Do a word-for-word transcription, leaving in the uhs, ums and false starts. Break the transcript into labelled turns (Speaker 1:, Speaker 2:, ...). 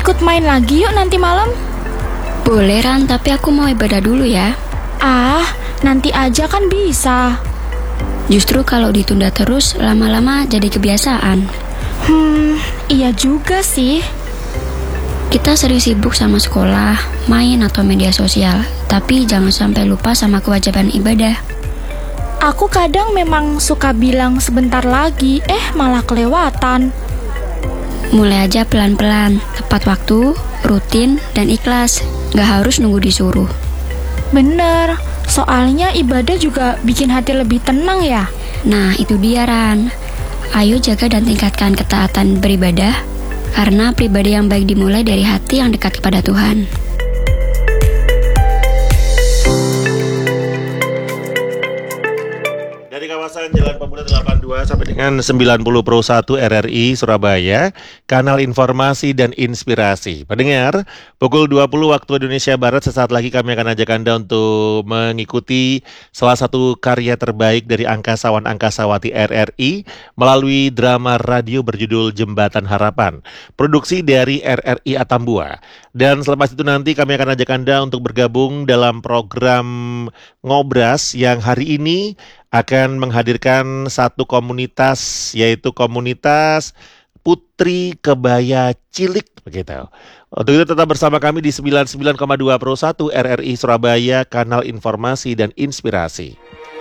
Speaker 1: ikut main lagi yuk nanti malam.
Speaker 2: Boleh Ran, tapi aku mau ibadah dulu ya.
Speaker 1: Ah, nanti aja kan bisa.
Speaker 2: Justru kalau ditunda terus, lama-lama jadi kebiasaan.
Speaker 1: Hmm, iya juga sih.
Speaker 2: Kita sering sibuk sama sekolah, main atau media sosial, tapi jangan sampai lupa sama kewajiban ibadah.
Speaker 1: Aku kadang memang suka bilang sebentar lagi, eh malah kelewatan.
Speaker 2: Mulai aja pelan-pelan, tepat waktu, rutin, dan ikhlas. Gak harus nunggu disuruh.
Speaker 1: Bener, soalnya ibadah juga bikin hati lebih tenang ya.
Speaker 2: Nah, itu dia Ran. Ayo jaga dan tingkatkan ketaatan beribadah, karena pribadi yang baik dimulai dari hati yang dekat kepada Tuhan.
Speaker 3: Dari kawasan Jalan Pemuda delapan puluh dua sampai dengan sembilan puluh Pro satu R R I Surabaya, kanal informasi dan inspirasi. Pendengar, pukul dua puluh waktu Indonesia Barat, sesaat lagi kami akan ajak Anda untuk mengikuti salah satu karya terbaik dari angkasawan angkasawati R R I melalui drama radio berjudul Jembatan Harapan, produksi dari R R I Atambua. Dan selepas itu nanti kami akan ajak Anda untuk bergabung dalam program Ngobras yang hari ini akan menghadirkan satu komunitas, yaitu komunitas Putri Kebaya Cilik, begitu. Untuk itu tetap bersama kami di sembilan puluh sembilan koma dua Pro satu R R I Surabaya, kanal informasi dan inspirasi.